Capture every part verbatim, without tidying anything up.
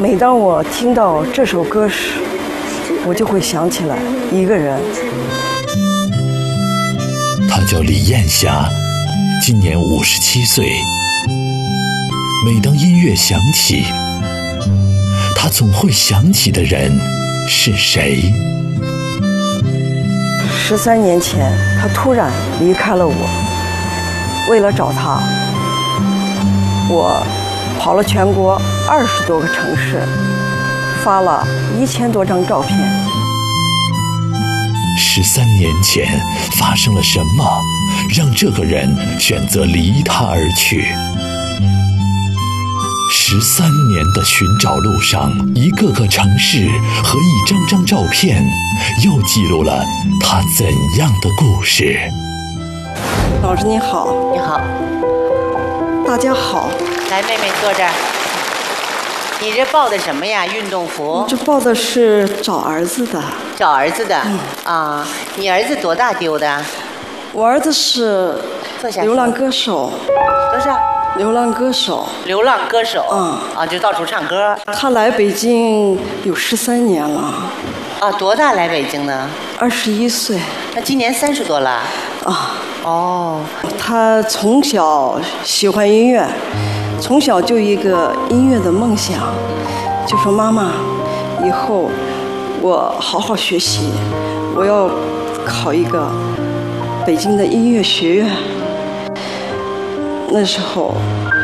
每当我听到这首歌时，我就会想起来一个人。 她叫李艳霞，今年五十七岁。每当音乐响起，她总会想起的人是谁？ 十三年前，她突然离开了我。为了找她，我跑了全国二十多个城市，发了一千多张照片。 十三年前发生了什么，让这个人选择离他而去？十三年的寻找路上，一个个城市和一张张照片，又记录了他怎样的故事？ 老师你好。 你好。 大家好。 来，妹妹坐这儿。你这抱的什么呀？运动服？ 这抱的是找儿子的。 找儿子的？ 嗯、 啊，你儿子多大丢的？ 我儿子是流浪歌手。 多少？ 流浪歌手。 流浪歌手。 嗯。 啊，就到处唱歌。 他来北京有十三年了。 啊，多大来北京呢？ 二十一岁。 他今年三十多了。 啊。 哦。 他从小喜欢音乐。从小就一个音乐的梦想，就说妈妈，以后我好好学习，我要考一个北京的音乐学院。那时候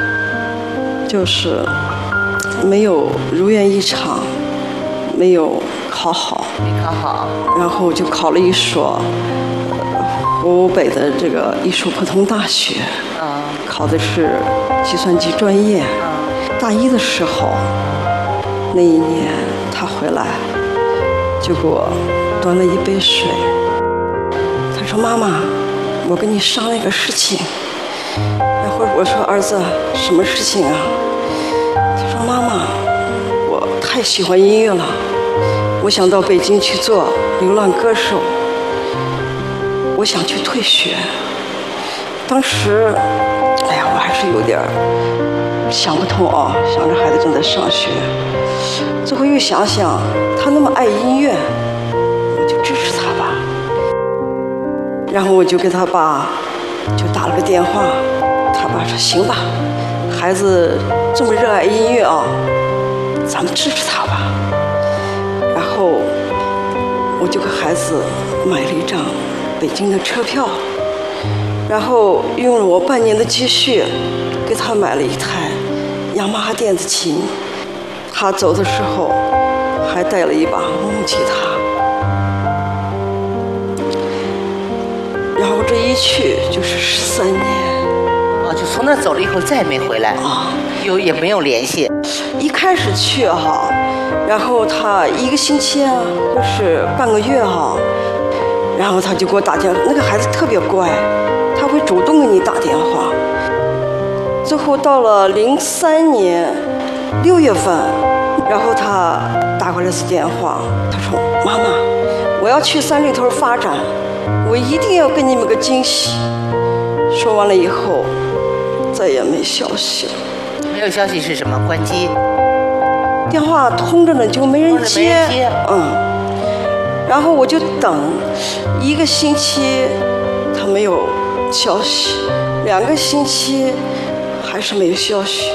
就是没有如愿以偿，没有考好， 没考好， 然后就考了一所湖北的这个艺术普通大学。 嗯， 考的是计算机专业。大一的时候，那一年他回来，就给我端了一杯水。他说：“妈妈，我跟你商量个事情。”然后我说：“儿子，什么事情啊？”他说：“妈妈，我太喜欢音乐了，我想到北京去做流浪歌手，我想去退学。”当时，哎呀，我还是有点想不通啊，想着孩子正在上学。最后又想想，他那么爱音乐，我就支持他吧。然后我就给他爸就打了个电话，他爸说：“行吧，孩子这么热爱音乐啊，咱们支持他吧。”然后我就给孩子买了一张北京的车票。然后用了我半年的积蓄，给他买了一台雅马哈电子琴。他走的时候还带了一把木吉他。然后这一去就是十三年。 哦，就从那走了以后再也没回来啊，有也没有联系。 一开始去哈，然后他一个星期啊，或是半个月哈，然后他就给我打电话。那个孩子特别乖。他会主动给你打电话。最后到了零三年六月份，然后他打过来次电话，他说：“妈妈，我要去三里屯发展，我一定要给你们个惊喜。”说完了以后，再也没消息了。 没有消息是什么？关机。 电话通着呢，就没人接。 没人接。 嗯。然后我就等一个星期，他没有消息，两个星期还是没有消息。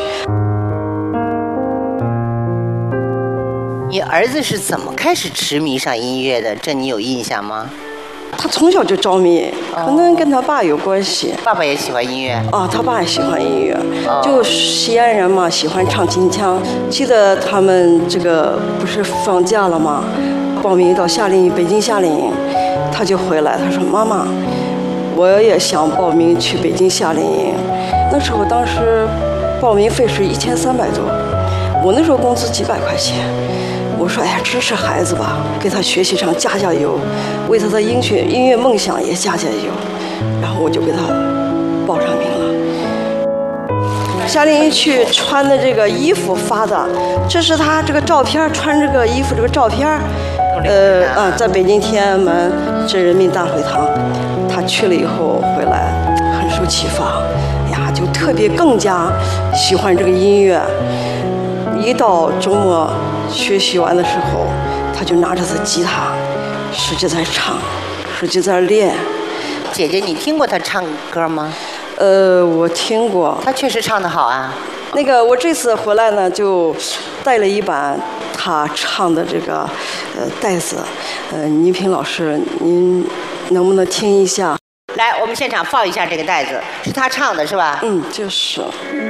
你儿子是怎么开始痴迷上音乐的？这你有印象吗？ 他从小就着迷，可能跟他爸有关系。 爸爸也喜欢音乐。 哦，他爸也喜欢音乐，就西安人嘛，喜欢唱京腔。记得他们这个不是放假了吗？报名到夏令营，北京夏令营，他就回来，他说：“妈妈，我也想报名去北京夏令营。”那时候当时报名费是一千三百多，我那时候工资几百块钱。我说：“哎呀，支持孩子吧，给他学习上加加油，为他的音乐音乐梦想也加加油。”然后我就给他报上名了。夏令营去穿的这个衣服发的，这是他这个照片，穿这个衣服这个照片。呃啊，在北京天安门这人民大会堂，他去了以后回来很受启发，呀，就特别更加喜欢这个音乐。 一到周末学习完的时候，他就拿着他吉他，使劲在唱，使劲在练。 姐姐，你听过他唱歌吗？ 呃，我听过。 他确实唱得好啊。 那个，我这次回来呢，就带了一版他唱的这个呃带子。呃，倪萍老师，您能不能听一下？ 来，我们现场放一下这个带子，是他唱的是吧？ 嗯，就是。